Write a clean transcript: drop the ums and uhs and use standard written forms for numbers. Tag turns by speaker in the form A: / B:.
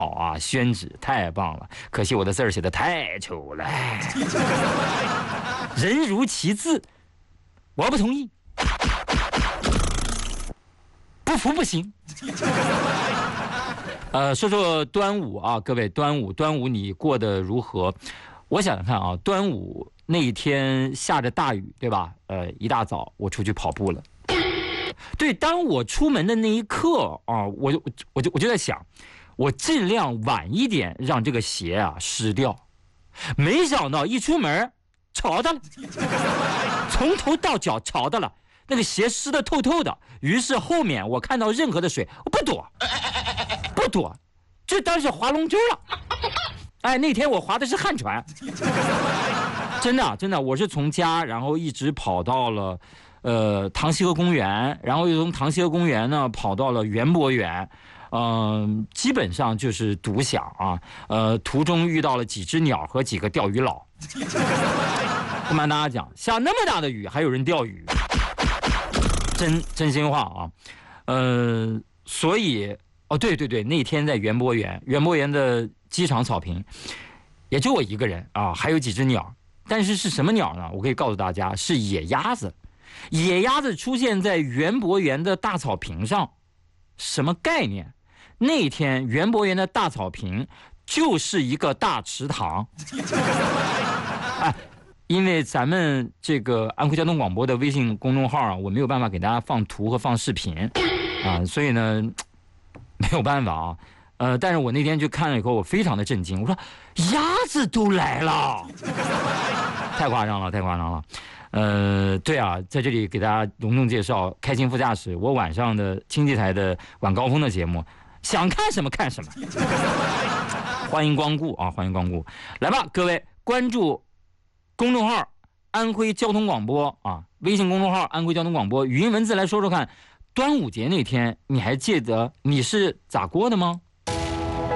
A: 好啊，宣纸太棒了，可惜我的字儿写的太丑了。人如其字，我不同意，不服不行。说说端午啊，各位，端午你过得如何？我想想看啊，端午那一天下着大雨，对吧？一大早我出去跑步了。对，当我出门的那一刻啊，我就在想，我尽量晚一点让这个鞋啊湿掉。没想到一出门潮的了，从头到脚潮的了，那个鞋湿的透透的。于是后面我看到任何的水，我不躲，就当是划龙舟了。哎，那天我划的是旱船，真的，我是从家然后一直跑到了唐溪河公园，然后又从唐溪河公园呢跑到了园博园。基本上就是独享啊。途中遇到了几只鸟和几个钓鱼佬。不瞒大家讲，下那么大的雨还有人钓鱼，真心话啊。所以对，那天在园博园的机场草坪，也就我一个人啊，还有几只鸟。但是什么鸟呢？我可以告诉大家，是野鸭子。野鸭子出现在园博园的大草坪上，什么概念？那天园博园的大草坪就是一个大池塘。因为咱们这个安徽交通广播的微信公众号啊，我没有办法给大家放图和放视频啊，所以呢没有办法啊。但是我那天去看了以后，我非常的震惊，我说鸭子都来了，太夸张了。对啊，在这里给大家隆重介绍开心副驾驶，我晚上的经济台的晚高峰的节目，想看什么看什么。欢迎光顾啊，欢迎光顾。来吧，各位关注公众号安徽交通广播啊，微信公众号安徽交通广播，语音文字来说说看，端午节那天你还记得你是咋过的吗？